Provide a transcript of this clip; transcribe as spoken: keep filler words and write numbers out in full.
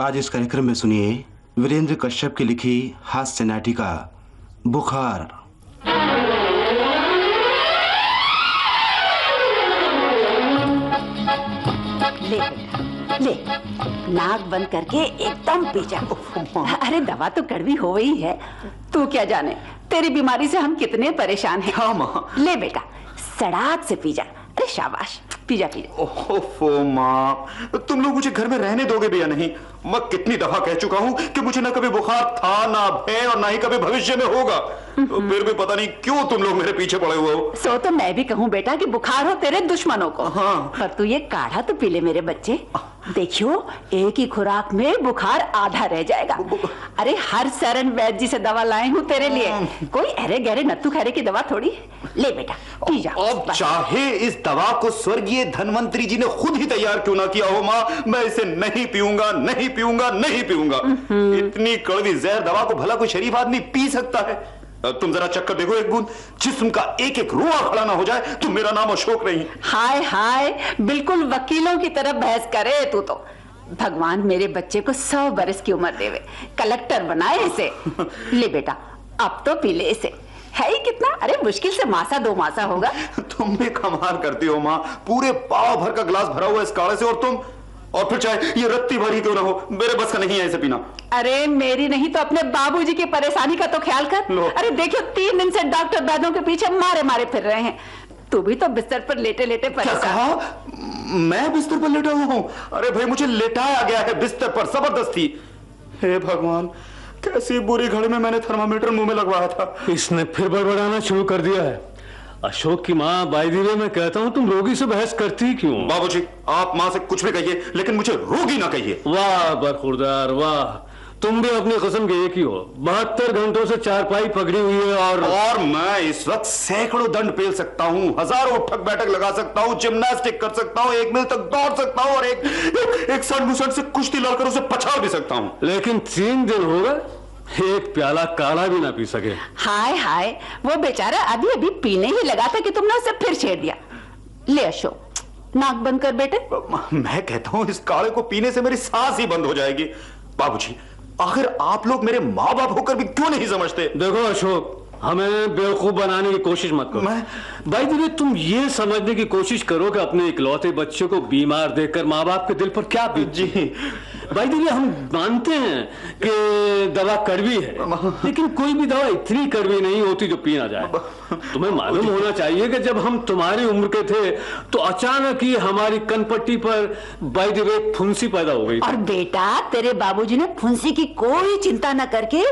आज इस कार्यक्रम में सुनिए वीरेंद्र कश्यप की लिखी हास्य नाटिका बुखार। ले बेटा ले, नाक बंद करके एकदम पी जा। अरे दवा तो कड़वी हो गई है, तू क्या जाने तेरी बीमारी से हम कितने परेशान हैं। हाँ माँ। ले बेटा सड़ाक से पी जा। अरे शाबाश, पी जा पी जा। ओहो माँ, तुम लोग मुझे घर में रहने दोगे भी या नहीं? मैं कितनी दफा कह चुका हूँ कि मुझे ना कभी बुखार था, ना है और ना ही कभी भविष्य में होगा। तो फिर भी पता नहीं क्यों तुम लोग मेरे पीछे पड़े हुए हो। सो तो मैं भी कहूँ बेटा कि बुखार हो तेरे दुश्मनों को। हाँ। पर तू ये काढ़ा तो पी ले मेरे बच्चे। देखियो एक ही खुराक में बुखार आधा रह जाएगा। अरे हर सरन वैद्य जी से दवा लाए हूँ तेरे लिए, कोई अरे गहरे नत्थु खैरे की दवा थोड़ी। ले बेटा पी जा। अब चाहे इस दवा को स्वर्गीय धनवंतरी जी ने खुद ही तैयार क्यों ना किया हो माँ, मैं इसे नहीं पीऊंगा, नहीं पीऊंगा, नहीं पीऊंगा। इतनी कड़वी जहर दवा को भला कोई शरीफ आदमी पी सकता है? तुम जरा चक्कर देखो एक बूंद, जिस्म का एक एक रोआ खड़ा ना हो जाए तो मेरा नाम अशोक नहीं। हाय हाय, बिल्कुल वकीलों की तरह बहस करे तू तो। भगवान मेरे बच्चे को सौ बरस की उम्र देवे, कलेक्टर बनाए इसे। ले बेटा अब तो पी ले इसे। है ही कितना, अरे मुश्किल से मासा दो मासा होगा। तुम भी कमाल करती हो माँ, पूरे पाव भर का गिलास भरा हुआ इस काढ़े से, और तुम और फिर चाहे ये रत्ती भरी क्यों ना हो, मेरे बस का नहीं है इसे पीना। अरे मेरी नहीं तो अपने बाबूजी की परेशानी का तो ख्याल कर। अरे देखियो तीन दिन से डॉक्टर वैद्यों के पीछे मारे मारे फिर रहे हैं, तू भी तो बिस्तर पर लेटे लेटे परेशान। मैं बिस्तर पर लेटा हुआ हूँ? अरे भाई मुझे लेटाया गया है बिस्तर पर जबरदस्ती। हे भगवान, कैसी बुरी घड़ी में मैंने थर्मामीटर मुंह में लगवाया था। इसने फिर बड़बड़ाना शुरू कर दिया है। अशोक की माँ बाईदीवे मैं कहता हूँ तुम रोगी से बहस करती क्यों? बाबूजी आप माँ से कुछ भी कहिए लेकिन मुझे रोगी ना कहिए। वाह बरखुरदार वाह, तुम भी अपनी कसम के एक ही हो। बहत्तर घंटों से चारपाई पकड़ी हुई है और और मैं इस वक्त सैकड़ों दंड पेल सकता हूँ, हजारों उठक बैठक लगा सकता हूँ, जिम्नास्टिक कर सकता हूँ, एक मील तक दौड़ सकता हूँ और एक एक, एक सड़ मुसड़ से कुश्ती लड़कर उसे पछाड़ भी सकता हूँ। लेकिन तीन दिन हो गए एक प्याला काढ़ा भी ना पी सके। हाय हाय, वो बेचारा अभी अभी पीने ही लगा था कि तुमने उसे फिर छेड़ दिया। ले अशोक नाक बंद कर बेटे। मैं कहता हूँ इस काढ़े को पीने से मेरी सांस ही बंद हो जाएगी। बाबूजी आखिर आप लोग मेरे माँ बाप होकर भी क्यों नहीं समझते? देखो अशोक, हमें बेवकूफ बनाने की कोशिश मत करो। मैं भाई जी तुम ये समझने की कोशिश करो कि अपने इकलौते बच्चे को बीमार देखकर माँ बाप के दिल पर क्या बीत। जी भाई जी हम मानते हैं कि दवा कड़वी है, लेकिन कोई भी दवा इतनी कड़वी नहीं होती जो पी ना जाए। तुम्हें मालूम होना चाहिए कि जब हम तुम्हारी उम्र के थे तो अचानक ही हमारी कनपट्टी पर बाय द वे फुंसी पैदा हो गई। और बेटा तेरे बाबूजी ने फुंसी की कोई चिंता न करके